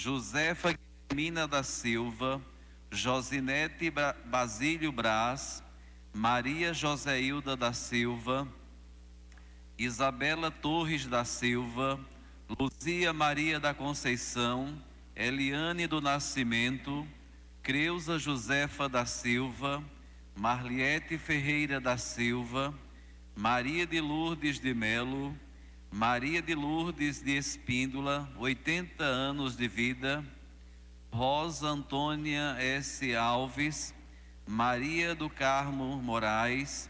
Josefa Guilhermina da Silva, Josinete Basílio Braz, Maria Joseilda da Silva, Isabela Torres da Silva, Luzia Maria da Conceição, Eliane do Nascimento, Creuza Josefa da Silva, Marliete Ferreira da Silva, Maria de Lourdes de Melo, Maria de Lourdes de Espíndola, 80 anos de vida, Rosa Antônia S. Alves, Maria do Carmo Moraes,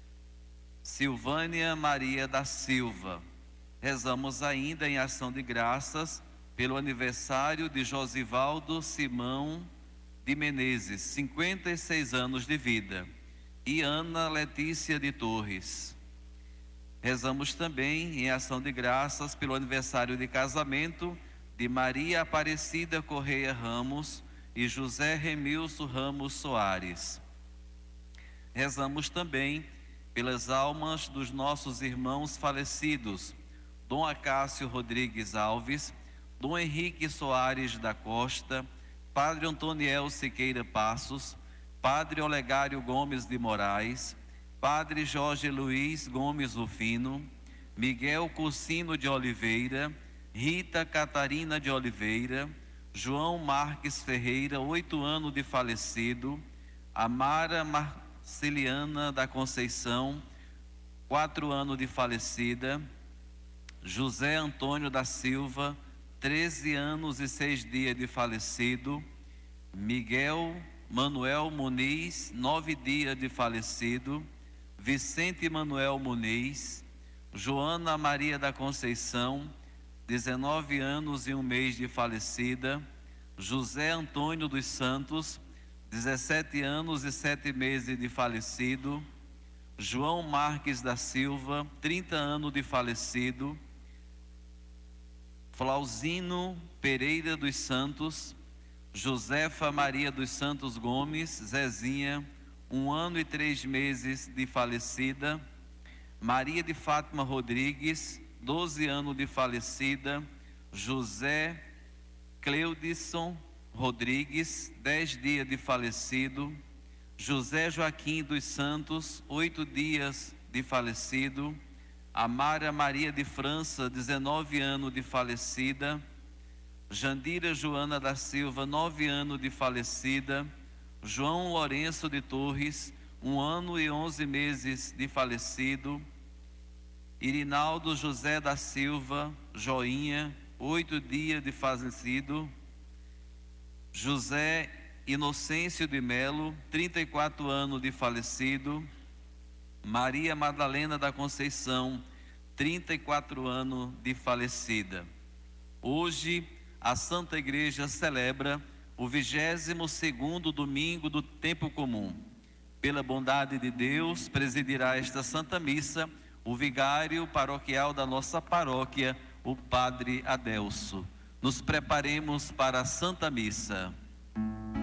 Silvânia Maria da Silva. Rezamos ainda em ação de graças pelo aniversário de Josivaldo Simão de Menezes, 56 anos de vida, e Ana Letícia de Torres. Rezamos também em ação de graças pelo aniversário de casamento de Maria Aparecida Correia Ramos e José Remilson Ramos Soares. Rezamos também pelas almas dos nossos irmãos falecidos, Dom Acácio Rodrigues Alves, Dom Henrique Soares da Costa, Padre Antoniel Siqueira Passos, Padre Olegário Gomes de Moraes, Padre Jorge Luiz Gomes Rufino, Miguel Cursino de Oliveira, Rita Catarina de Oliveira, João Marques Ferreira, 8 anos de falecido, Amara Marceliana da Conceição, 4 anos de falecida, José Antônio da Silva, 13 anos e 6 dias de falecido, Miguel Manuel Muniz, 9 dias de falecido, Vicente Manuel Muniz, Joana Maria da Conceição, 19 anos e 1 mês de falecida, José Antônio dos Santos, 17 anos e 7 meses de falecido, João Marques da Silva, 30 anos de falecido, Flauzino Pereira dos Santos, Josefa Maria dos Santos Gomes, Zezinha, 1 ano e 3 meses de falecida, Maria de Fátima Rodrigues, 12 anos de falecida, José Cleudisson Rodrigues, 10 dias de falecido, José Joaquim dos Santos, 8 dias de falecido, Amara Maria de França, 19 anos de falecida, Jandira Joana da Silva, 9 anos de falecida, João Lourenço de Torres, 1 ano e 11 meses de falecido, Irinaldo José da Silva, Joinha, 8 dias de falecido, José Inocêncio de Melo, 34 anos de falecido, Maria Madalena da Conceição, 34 anos de falecida. Hoje, a Santa Igreja celebra o 22º domingo do tempo comum. Pela bondade de Deus, presidirá esta Santa Missa o vigário paroquial da nossa paróquia, o Padre Adelso. Nos preparemos para a Santa Missa.